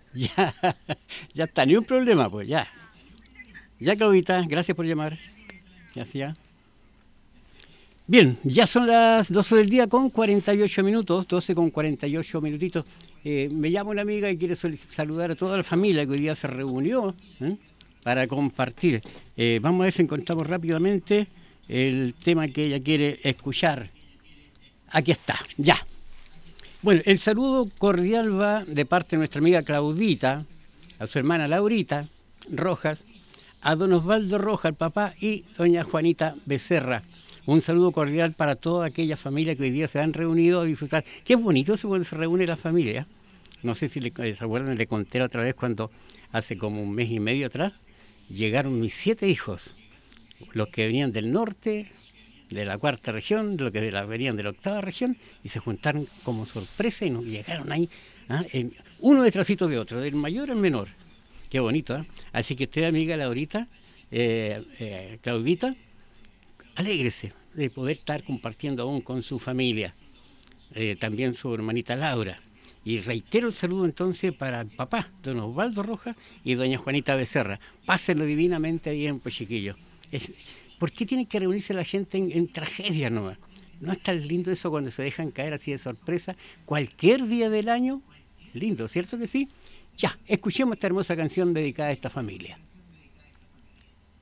Ya, ya está, ni un problema, pues, ya. Ya, Claudita, gracias por llamar. Gracias. Bien, ya son las 12 del día con 48 minutos, 12 con 48 minutitos. Me llama una amiga y quiere saludar a toda la familia que hoy día se reunió para compartir. Vamos a ver si encontramos rápidamente el tema que ella quiere escuchar. Aquí está, ya. Bueno, el saludo cordial va de parte de nuestra amiga Claudita, a su hermana Laurita Rojas, a don Osvaldo Rojas, el papá, y doña Juanita Becerra. Un saludo cordial para toda aquella familia que hoy día se han reunido a disfrutar. Qué bonito eso cuando se reúne la familia. No sé si se acuerdan, le conté la otra vez cuando hace como un mes y medio atrás llegaron mis 7 hijos, los que venían del norte, de la cuarta región, los que venían de la octava región, y se juntaron como sorpresa y nos llegaron ahí, uno detrásito de otro, del mayor al menor. Qué bonito, ¿eh? Así que usted, amiga Laurita, Claudita, alégrese de poder estar compartiendo aún con su familia, también su hermanita Laura. Y reitero el saludo entonces para el papá, don Osvaldo Rojas y doña Juanita Becerra. Pásenlo divinamente bien, pues chiquillos. ¿Por qué tiene que reunirse la gente en tragedias nomás? ¿No es tan lindo eso cuando se dejan caer así de sorpresa? Cualquier día del año, lindo, ¿cierto que sí? Ya, escuchemos esta hermosa canción dedicada a esta familia.